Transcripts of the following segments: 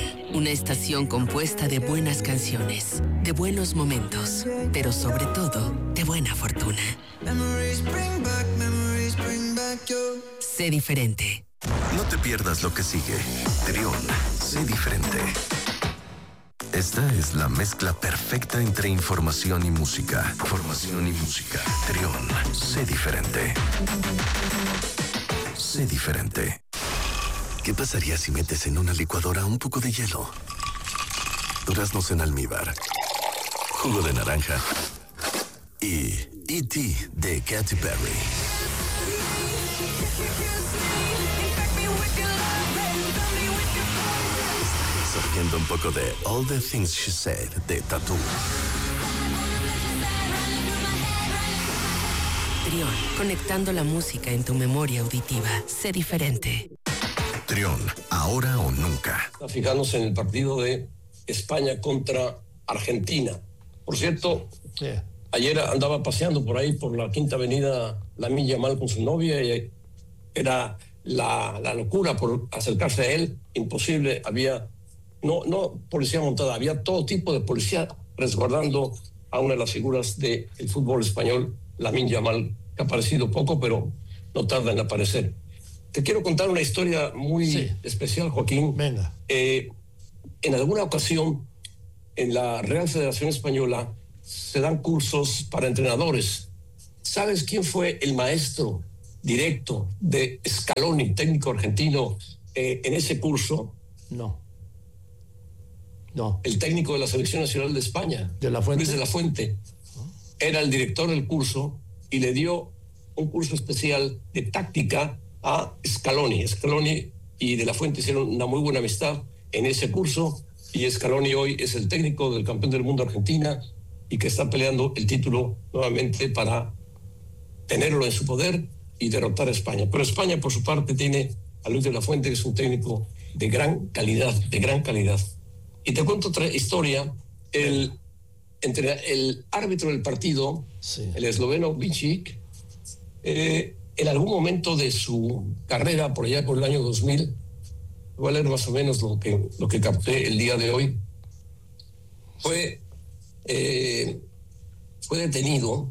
una estación compuesta de buenas canciones, de buenos momentos, pero sobre todo, de buena fortuna. Sé diferente. No te pierdas lo que sigue. Trión, sé diferente. Esta es la mezcla perfecta entre información y música. Formación y música. Trión, sé diferente. Sé diferente. ¿Qué pasaría si metes en una licuadora un poco de hielo, duraznos en almíbar, jugo de naranja y E.T. de Katy Perry? Estarías oyendo un poco de All the Things She Said de Tattoo. Trión, conectando la música en tu memoria auditiva. Sé diferente. Trión, ahora o nunca. Fijarnos en el partido de España contra Argentina. Por cierto, ayer andaba paseando por ahí, por la Quinta Avenida Lamine Yamal con su novia, y era la locura por acercarse a él. Imposible, había no policía montada, había todo tipo de policía resguardando a una de las figuras del fútbol español, Lamine Yamal, que ha aparecido poco, pero no tarda en aparecer. Te quiero contar una historia muy especial, Joaquín. Venga. En alguna ocasión, en la Real Federación Española, se dan cursos para entrenadores. ¿Sabes quién fue el maestro directo de Scaloni, técnico argentino, en ese curso? No. El técnico de la Selección Nacional de España, ¿De la Fuente? Luis de la Fuente. Era el director del curso y le dio un curso especial de táctica a Scaloni. Scaloni y de la Fuente hicieron una muy buena amistad en ese curso, y Scaloni hoy es el técnico del campeón del mundo Argentina y que está peleando el título nuevamente para tenerlo en su poder y derrotar a España. Pero España, por su parte, tiene a Luis de la Fuente, que es un técnico de gran calidad, Y te cuento otra historia. Entre el árbitro del partido, el esloveno Bičić, en algún momento de su carrera, por allá por el año 2000, voy a leer más o menos lo que capté el día de hoy, fue detenido.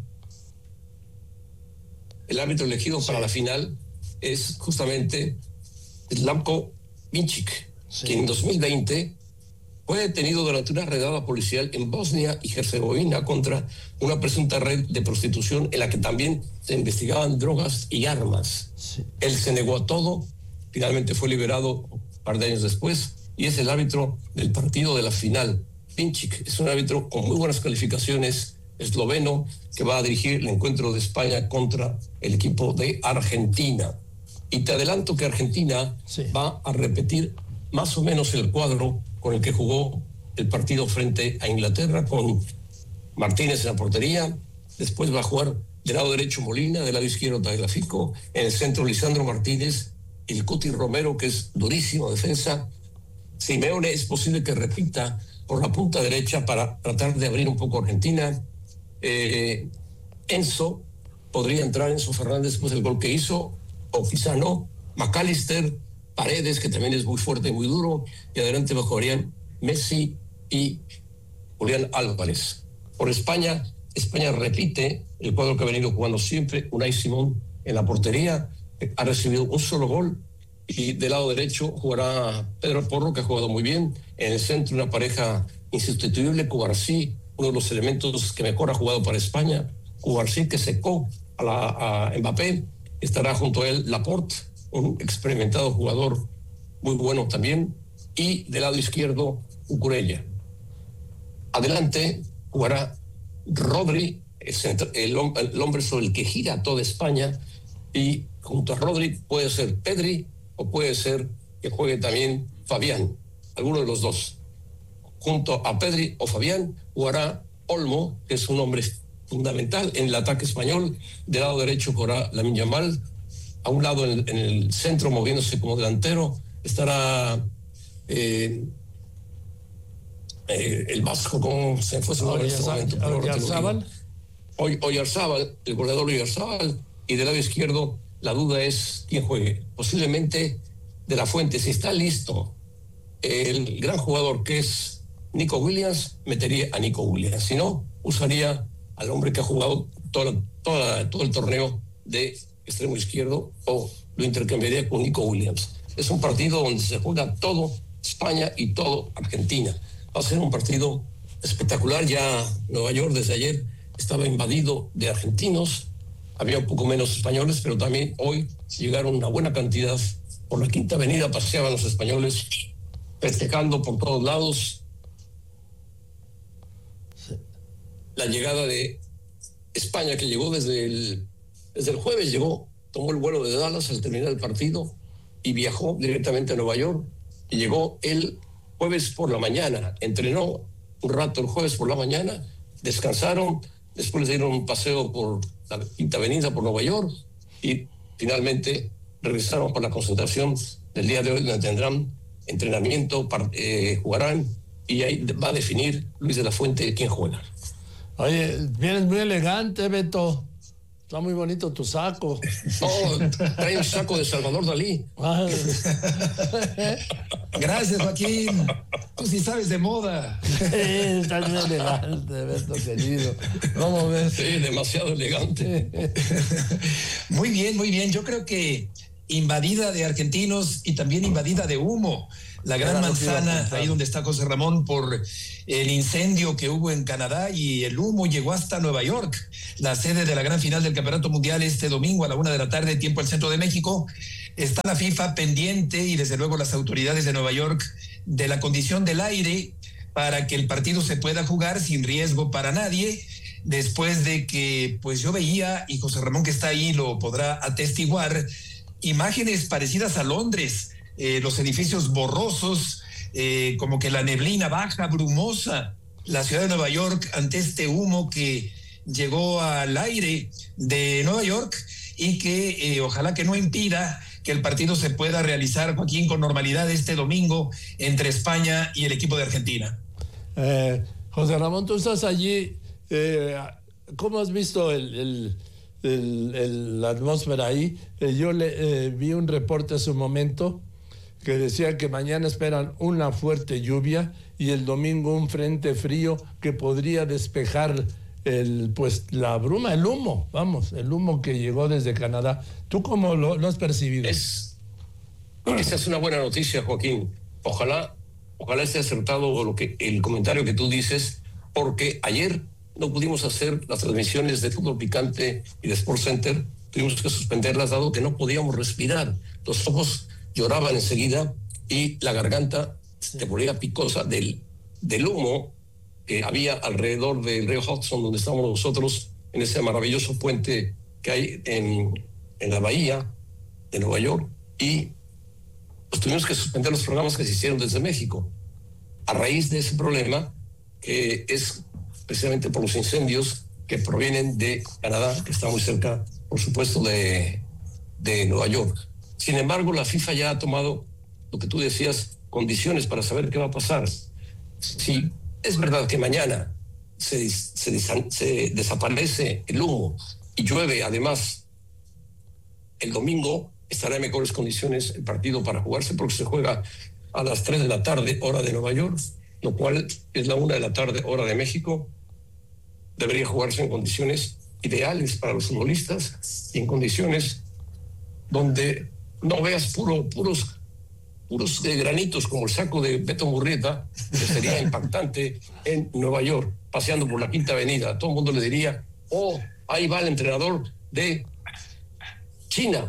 El árbitro elegido para la final es justamente Slavko Bičić, que en 2020 fue detenido durante una redada policial en Bosnia y Herzegovina contra una presunta red de prostitución en la que también se investigaban drogas y armas. Él se negó a todo, finalmente fue liberado un par de años después, y es el árbitro del partido de la final. Bičić es un árbitro con muy buenas calificaciones, esloveno, que va a dirigir el encuentro de España contra el equipo de Argentina. Y te adelanto que Argentina va a repetir más o menos el cuadro con el que jugó el partido frente a Inglaterra, con Martínez en la portería. Después va a jugar del lado derecho Molina, del lado izquierdo Tagliafico, en el centro Lisandro Martínez, el Cuti Romero, que es durísimo defensa. Simeone es posible que repita por la punta derecha para tratar de abrir un poco Argentina. Enzo podría entrar, Enzo Fernández, después del gol que hizo, o quizá no. McAllister, Paredes, que también es muy fuerte y muy duro, y adelante bajarían Messi y Julián Álvarez. Por España repite el cuadro que ha venido jugando siempre. Unai Simón en la portería, ha recibido un solo gol, y del lado derecho jugará Pedro Porro, que ha jugado muy bien. En el centro una pareja insustituible, Cubarsí, uno de los elementos que mejor ha jugado para España. Cubarsí, que secó a Mbappé. Estará junto a él Laporte, un experimentado jugador muy bueno también, y del lado izquierdo Cucurella. Adelante jugará Rodri, el hombre sobre el que gira toda España, y junto a Rodri puede ser Pedri o puede ser que juegue también Fabián, alguno de los dos. Junto a Pedri o Fabián jugará Olmo, que es un hombre fundamental en el ataque español. Del lado derecho jugará Lamine Yamal. A un lado en el centro, moviéndose como delantero, estará el vasco, como se fue en este momento. Oyarzábal, el goleador Oyarzábal, y del lado izquierdo la duda es quién juegue. Posiblemente De la Fuente. Si está listo el gran jugador que es Nico Williams, metería a Nico Williams. Si no, usaría al hombre que ha jugado todo el torneo de extremo izquierdo, o lo intercambiaría con Nico Williams. Es un partido donde se juega todo España y todo Argentina. Va a ser un partido espectacular. Ya Nueva York desde ayer estaba invadido de argentinos, había un poco menos españoles, pero también hoy llegaron una buena cantidad. Por la Quinta Avenida paseaban los españoles festejando por todos lados la llegada de España, que llegó desde el jueves, tomó el vuelo de Dallas al terminar el partido y viajó directamente a Nueva York, y llegó el jueves por la mañana, entrenó un rato el jueves por la mañana, descansaron, después les dieron un paseo por la Quinta Avenida, por Nueva York, y finalmente regresaron por la concentración del día de hoy, donde tendrán entrenamiento, jugarán, y ahí va a definir Luis de la Fuente quién juega. Oye, vienes muy elegante, Beto. Está muy bonito tu saco. Oh, trae un saco de Salvador Dalí. Gracias, Joaquín. Tú sí sabes de moda. Estás muy elegante, Beto, querido. ¿Cómo ves? Sí, demasiado elegante. Muy bien, muy bien. Yo creo que invadida de argentinos y también invadida de humo. La Gran Manzana, ahí donde está José Ramón, por el incendio que hubo en Canadá, y el humo llegó hasta Nueva York, la sede de la gran final del Campeonato Mundial este domingo a la 1:00 p.m, tiempo del centro de México. Está la FIFA pendiente, y desde luego las autoridades de Nueva York, de la condición del aire para que el partido se pueda jugar sin riesgo para nadie, después de que, pues yo veía, y José Ramón que está ahí lo podrá atestiguar, imágenes parecidas a Londres, los edificios borrosos, como que la neblina baja, brumosa, la ciudad de Nueva York ante este humo que llegó al aire de Nueva York, y que ojalá que no impida que el partido se pueda realizar, Joaquín, con normalidad este domingo entre España y el equipo de Argentina. José Ramón, tú estás allí, ¿cómo has visto la atmósfera ahí? Yo vi un reporte hace un momento que decía que mañana esperan una fuerte lluvia y el domingo un frente frío que podría despejar la bruma, el humo que llegó desde Canadá. ¿Tú cómo lo has percibido? Esa es una buena noticia, Joaquín. Ojalá esté acertado el comentario que tú dices, porque ayer no pudimos hacer las transmisiones de Fútbol Picante y de Sports Center. Tuvimos que suspenderlas dado que no podíamos respirar. Los ojos lloraban enseguida y la garganta se ponía picosa del humo que había alrededor del río Hudson, donde estamos nosotros, en ese maravilloso puente que hay en la bahía de Nueva York. Y pues tuvimos que suspender los programas que se hicieron desde México a raíz de ese problema, que es precisamente por los incendios que provienen de Canadá, que está muy cerca, por supuesto, de Nueva York. Sin embargo, la FIFA ya ha tomado, lo que tú decías, condiciones para saber qué va a pasar. Si es verdad que mañana se desaparece el humo y llueve, además, el domingo estará en mejores condiciones el partido para jugarse, porque se juega a las 3 p.m, hora de Nueva York, lo cual es la 1 p.m, hora de México. Debería jugarse en condiciones ideales para los futbolistas y en condiciones donde no veas puros granitos como el saco de Beto Murrieta, que sería impactante en Nueva York, paseando por la Quinta Avenida. Todo el mundo le diría, oh, ahí va el entrenador de China.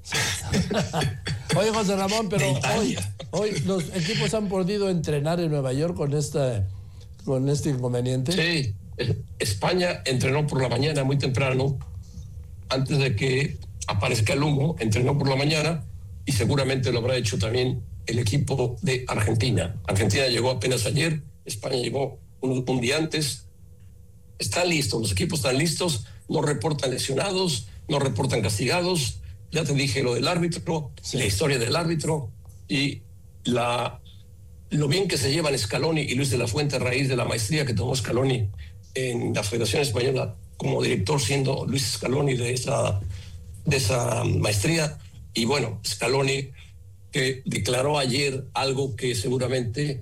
Oye, José Ramón, pero hoy los equipos han podido entrenar en Nueva York con este inconveniente. Sí, España entrenó por la mañana muy temprano, antes de que aparezca el humo, entrenó por la mañana, y seguramente lo habrá hecho también el equipo de Argentina. Argentina llegó apenas ayer, España llegó un día antes. Están listos, los equipos están listos, no reportan lesionados, no reportan castigados. Ya te dije lo del árbitro, sí, la historia del árbitro y lo bien que se llevan Scaloni y Luis de la Fuente a raíz de la maestría que tomó Scaloni en la Federación Española como director, siendo Luis Scaloni de esa maestría. Y bueno, Scaloni que declaró ayer algo que seguramente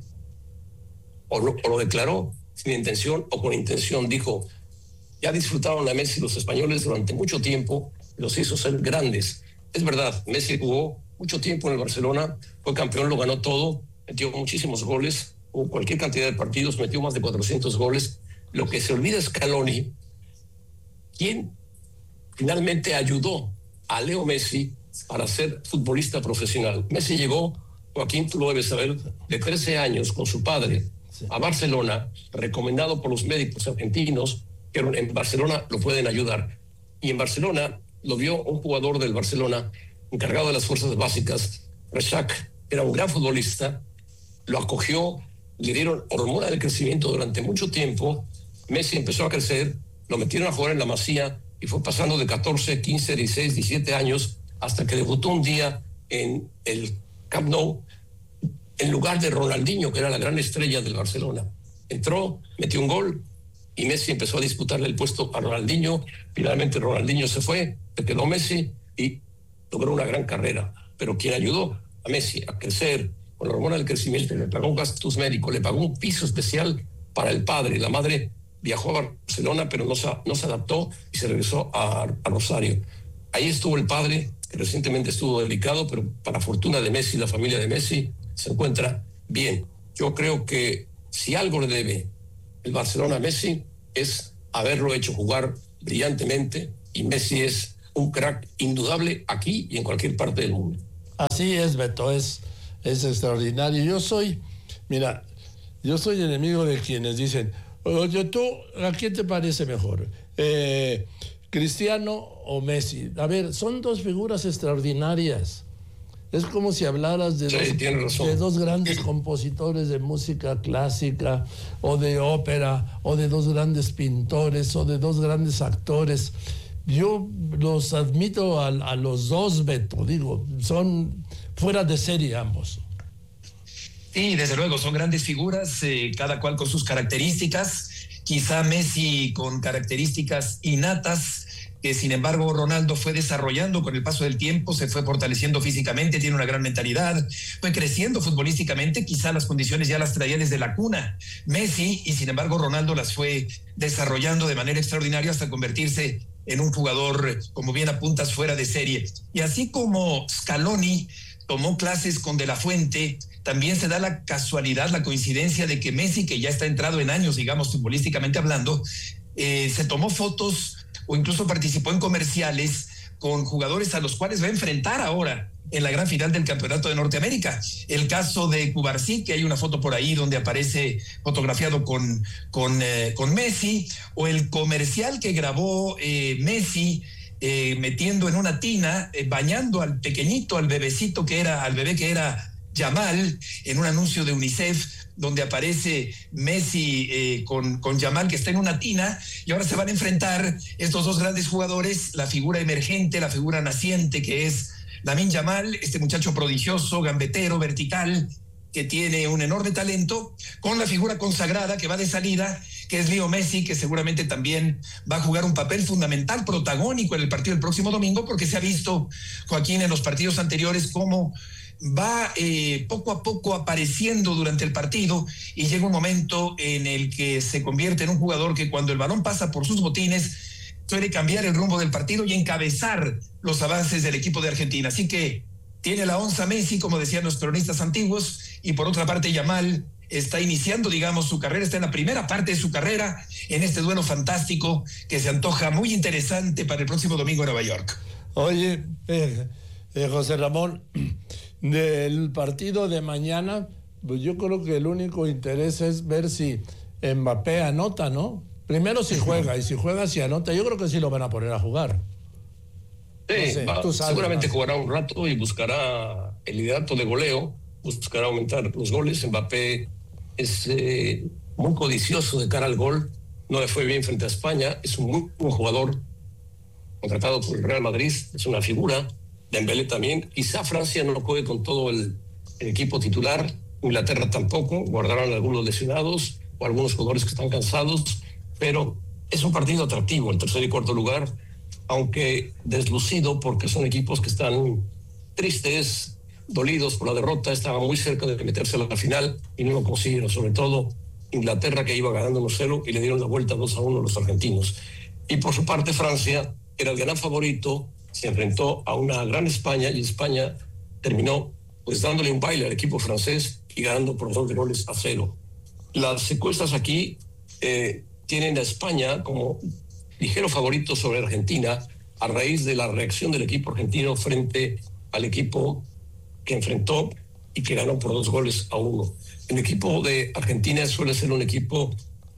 o lo declaró sin intención o con intención. Dijo, ya disfrutaron a Messi los españoles durante mucho tiempo, los hizo ser grandes. Es verdad, Messi jugó mucho tiempo en el Barcelona, fue campeón, lo ganó todo, metió muchísimos goles, o cualquier cantidad de partidos, metió más de 400 goles. Lo que se olvida es Scaloni, quien finalmente ayudó a Leo Messi para ser futbolista profesional. Messi llegó, Joaquín, tú lo debes saber, de 13 años con su padre a Barcelona, recomendado por los médicos argentinos, que en Barcelona lo pueden ayudar. Y en Barcelona lo vio un jugador del Barcelona, encargado de las fuerzas básicas, Rexach, era un gran futbolista, lo acogió, le dieron hormona del crecimiento durante mucho tiempo. Messi empezó a crecer, lo metieron a jugar en la Masía y fue pasando de 14, 15, 16, 17 años hasta que debutó un día en el Camp Nou en lugar de Ronaldinho, que era la gran estrella del Barcelona. Entró, metió un gol y Messi empezó a disputarle el puesto a Ronaldinho. Finalmente Ronaldinho se fue, se quedó Messi y logró una gran carrera. Pero quien ayudó a Messi a crecer con la hormona del crecimiento, le pagó un gastos médico, le pagó un piso especial para el padre. La madre viajó a Barcelona, pero no se adaptó y se regresó a Rosario. Ahí estuvo el padre, que recientemente estuvo delicado, pero para fortuna de Messi, la familia de Messi se encuentra bien. Yo creo que si algo le debe el Barcelona a Messi es haberlo hecho jugar brillantemente, y Messi es un crack indudable aquí y en cualquier parte del mundo. Así es, Beto, es extraordinario. Yo soy enemigo de quienes dicen, oye, tú, ¿a quién te parece mejor? ¿Cristiano o Messi? A ver, son dos figuras extraordinarias. Es como si hablaras de dos grandes compositores de música clásica, o de ópera, o de dos grandes pintores, o de dos grandes actores. Yo los admito a los dos, Beto, digo, son fuera de serie ambos. Sí, desde luego, son grandes figuras, cada cual con sus características. Quizá Messi con características innatas, que sin embargo Ronaldo fue desarrollando con el paso del tiempo, se fue fortaleciendo físicamente, tiene una gran mentalidad, fue creciendo futbolísticamente, quizá las condiciones ya las traía desde la cuna Messi, y sin embargo Ronaldo las fue desarrollando de manera extraordinaria hasta convertirse en un jugador, como bien apuntas, fuera de serie. Y así como Scaloni tomó clases con De La Fuente, también se da la casualidad, la coincidencia de que Messi, que ya está entrado en años, digamos, futbolísticamente hablando, se tomó fotos o incluso participó en comerciales con jugadores a los cuales va a enfrentar ahora en la gran final del Campeonato de Norteamérica. El caso de Cubarsí, que hay una foto por ahí donde aparece fotografiado con Messi, o el comercial que grabó Messi metiendo en una tina, bañando al pequeñito, al bebé que era Yamal, en un anuncio de UNICEF, donde aparece Messi con Yamal, que está en una tina, y ahora se van a enfrentar estos dos grandes jugadores, la figura emergente, la figura naciente, que es Lamine Yamal, este muchacho prodigioso, gambetero, vertical, que tiene un enorme talento, con la figura consagrada que va de salida, que es Leo Messi, que seguramente también va a jugar un papel fundamental, protagónico en el partido del próximo domingo, porque se ha visto, Joaquín, en los partidos anteriores cómo va poco a poco apareciendo durante el partido, y llega un momento en el que se convierte en un jugador que cuando el balón pasa por sus botines suele cambiar el rumbo del partido y encabezar los avances del equipo de Argentina. Así que tiene la onza Messi, como decían los cronistas antiguos, y por otra parte Yamal está iniciando, digamos, su carrera, está en la primera parte de su carrera en este duelo fantástico que se antoja muy interesante para el próximo domingo en Nueva York. Oye, José Ramón, del partido de mañana, pues yo creo que el único interés es ver si Mbappé anota, ¿no? Primero si juega, y si juega, si anota. Yo creo que sí lo van a poner a jugar. Sí, no sé, seguramente jugará un rato y buscará el liderato de goleo, buscará aumentar los goles. Mbappé es muy codicioso de cara al gol, no le fue bien frente a España, es un muy buen jugador, contratado por el Real Madrid, es una figura. Dembélé también. Quizá Francia no lo juegue con todo el equipo titular, Inglaterra tampoco, guardarán algunos lesionados o algunos jugadores que están cansados, pero es un partido atractivo, el tercer y cuarto lugar, aunque deslucido porque son equipos que están tristes, dolidos por la derrota, estaban muy cerca de meterse a la final y no lo consiguieron, sobre todo Inglaterra, que iba ganando 1-0 y le dieron la vuelta 2-1 a los argentinos. Y por su parte Francia era el gran favorito, se enfrentó a una gran España y España terminó pues dándole un baile al equipo francés y ganando por 2-0. Las encuestas aquí tienen a España como ligero favorito sobre Argentina a raíz de la reacción del equipo argentino frente al equipo que enfrentó y que ganó por 2-1. El equipo de Argentina suele ser un equipo,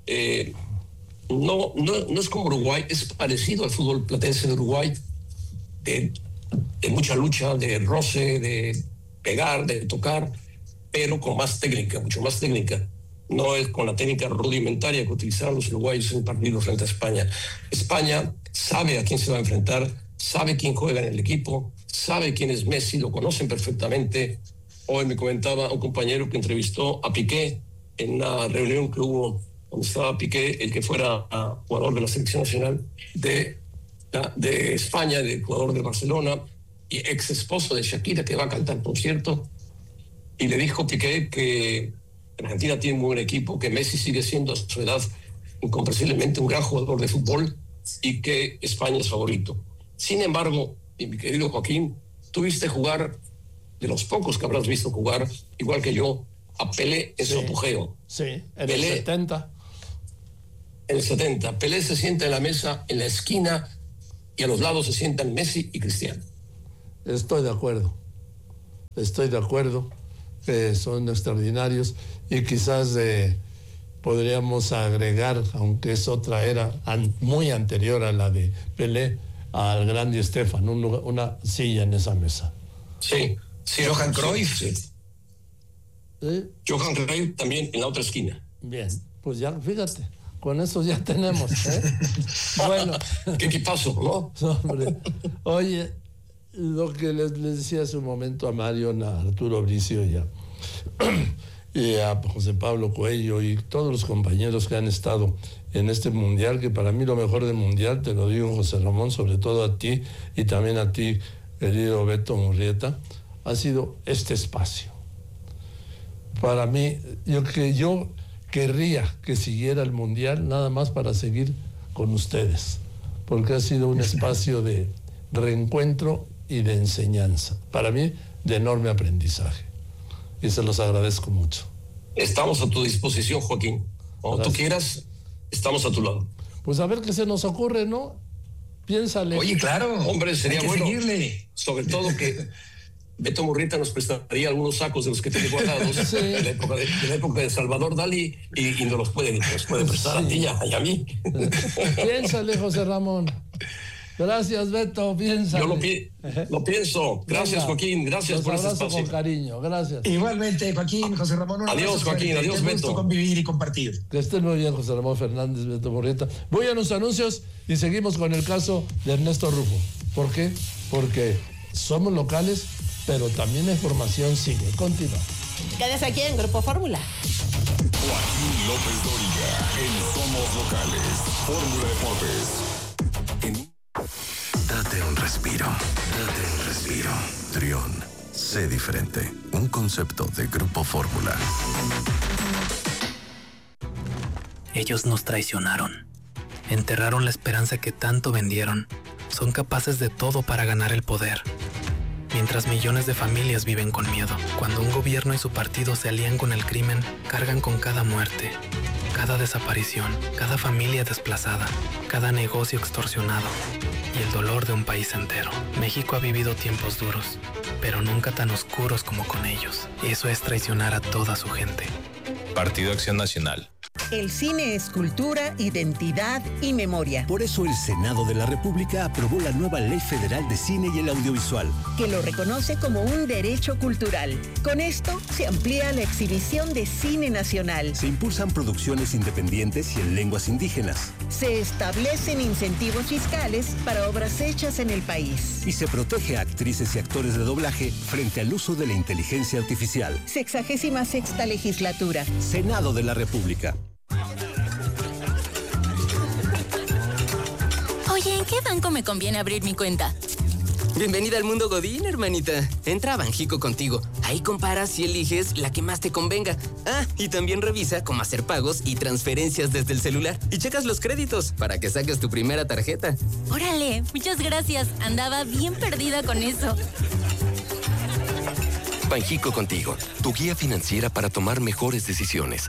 no es como Uruguay, es parecido al fútbol platense de Uruguay, de mucha lucha, de roce, de pegar, de tocar, pero con más técnica, mucho más técnica. No es con la técnica rudimentaria que utilizaron los uruguayos en el partido frente a España. España sabe a quién se va a enfrentar, sabe quién juega en el equipo, sabe quién es Messi, lo conocen perfectamente. Hoy me comentaba un compañero que entrevistó a Piqué en una reunión que hubo donde estaba Piqué, el que fuera jugador de la selección nacional de España, de jugador de Barcelona y ex esposo de Shakira, que va a cantar, por cierto, y le dijo Piqué que Argentina tiene un buen equipo, que Messi sigue siendo a su edad incomprensiblemente un gran jugador de fútbol y que España es favorito. Sin embargo, mi querido Joaquín, tuviste jugar, de los pocos que habrás visto jugar, igual que yo, a Pelé en su apogeo. Sí, en Pelé, el 70. En el 70. Pelé se sienta en la mesa, en la esquina, y a los lados se sientan Messi y Cristiano. Estoy de acuerdo, que son extraordinarios y quizás podríamos agregar, aunque es otra era muy anterior a la de Pelé, al gran Di Stéfano, una silla en esa mesa. Sí. Johan Cruyff. Sí. Johan Cruyff también en la otra esquina. Bien, pues ya, fíjate, con eso ya tenemos. Bueno. ¿Qué equipazo, no? Hombre, oye, lo que les decía hace un momento a Mario, a Arturo Bricio y a José Pablo Coello y todos los compañeros que han estado en este mundial, que para mí lo mejor del mundial, te lo digo, José Ramón, sobre todo a ti y también a ti, querido Beto Murrieta, ha sido este espacio. Para mí, yo querría que siguiera el mundial nada más para seguir con ustedes, porque ha sido un espacio de reencuentro y de enseñanza, para mí de enorme aprendizaje, y se los agradezco mucho. Estamos a tu disposición, Joaquín. Cuando tú quieras, estamos a tu lado. Pues a ver qué se nos ocurre, ¿no? Piénsale. Oye, claro. Hombre, sería bueno. Seguirle. Sobre todo que Beto Murrieta nos prestaría algunos sacos de los que tiene guardados Sí. de la época de Salvador Dalí y nos los puede prestar a ti y a mí. Piénsale, José Ramón. Gracias, Beto, piénsale. Yo lo pienso. Gracias, Venga, Joaquín. Gracias por este espacio. con cariño, gracias. Igualmente, Joaquín, José Ramón. Adiós, Joaquín. Adiós, Beto. Beto. Convivir y compartir. Que estén muy bien, José Ramón Fernández, Beto Murrieta. Voy a los anuncios y seguimos con el caso de Ernesto Rufo. ¿Por qué? Porque somos locales, pero también la información sigue. Continúa. Quédese aquí en Grupo Fórmula. Joaquín López Dóriga en Somos Locales. Fórmula Deportes. Date un respiro. Trión. Sé diferente. Un concepto de Grupo Fórmula. Ellos nos traicionaron. Enterraron la esperanza que tanto vendieron. Son capaces de todo para ganar el poder. Mientras millones de familias viven con miedo. Cuando un gobierno y su partido se alían con el crimen, cargan con cada muerte, cada desaparición, cada familia desplazada, cada negocio extorsionado y el dolor de un país entero. México ha vivido tiempos duros, pero nunca tan oscuros como con ellos. Eso es traicionar a toda su gente. Partido Acción Nacional. El cine es cultura, identidad y memoria. Por eso el Senado de la República aprobó la nueva Ley Federal de Cine y el Audiovisual, que lo reconoce como un derecho cultural. Con esto se amplía la exhibición de cine nacional. Se impulsan producciones independientes y en lenguas indígenas. Se establecen incentivos fiscales para obras hechas en el país. Y se protege a actrices y actores de doblaje frente al uso de la inteligencia artificial. 66ª legislatura. Senado de la República. Oye, ¿en qué banco me conviene abrir mi cuenta? Bienvenida al mundo Godín, hermanita. Entra a Banjico Contigo. Ahí comparas y eliges la que más te convenga. Ah, y también revisa cómo hacer pagos y transferencias desde el celular. Y checas los créditos para que saques tu primera tarjeta. Órale, muchas gracias. Andaba bien perdida con eso. Banjico Contigo, tu guía financiera para tomar mejores decisiones.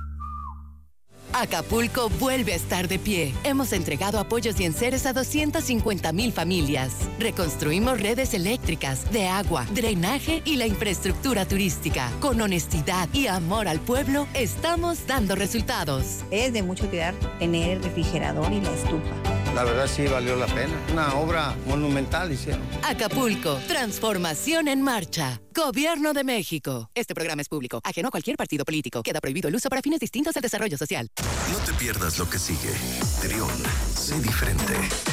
Acapulco vuelve a estar de pie. Hemos entregado apoyos y enseres a 250,000 familias. Reconstruimos redes eléctricas, de agua, drenaje y la infraestructura turística. Con honestidad y amor al pueblo, estamos dando resultados. Es de mucho cuidar tener el refrigerador y la estufa. La verdad sí valió la pena. Una obra monumental hicieron. Acapulco, transformación en marcha. Gobierno de México. Este programa es público, ajeno a cualquier partido político. Queda prohibido el uso para fines distintos al desarrollo social. No te pierdas lo que sigue. Trión, sé diferente.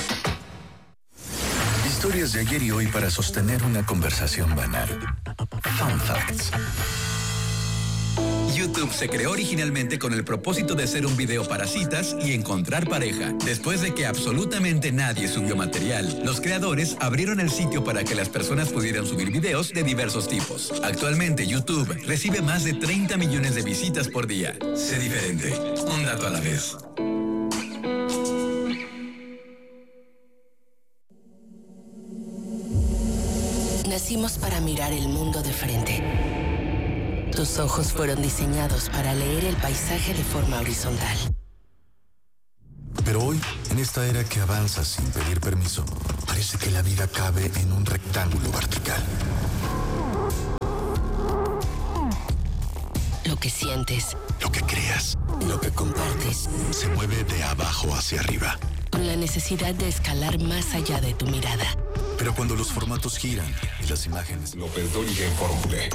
Historias de ayer y hoy para sostener una conversación banal. Fun Facts. YouTube se creó originalmente con el propósito de ser un video para citas y encontrar pareja. Después de que absolutamente nadie subió material, los creadores abrieron el sitio para que las personas pudieran subir videos de diversos tipos. Actualmente YouTube recibe más de 30 millones de visitas por día. Sé diferente, un dato a la vez. Nacimos para mirar el mundo de frente. Tus ojos fueron diseñados para leer el paisaje de forma horizontal. Pero hoy, en esta era que avanza sin pedir permiso, parece que la vida cabe en un rectángulo vertical. Lo que sientes, lo que creas y lo que compartes se mueve de abajo hacia arriba, con la necesidad de escalar más allá de tu mirada. Pero cuando los formatos giran y las imágenes... López Dóriga en Fórmula.